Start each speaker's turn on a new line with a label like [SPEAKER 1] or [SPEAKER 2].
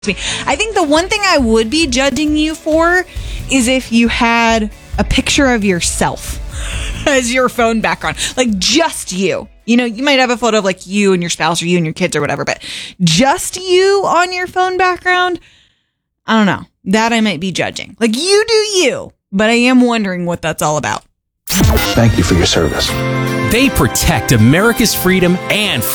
[SPEAKER 1] me. I think the one thing I would be judging you for is if you had a picture of yourself as your phone background, like just you. You know, you might have a photo of like you and your spouse or you and your kids or whatever, but just you on your phone background, I don't know. That I might be judging. Like you do you, but I am wondering what that's all about.
[SPEAKER 2] Thank you for your service.
[SPEAKER 3] They protect America's freedom and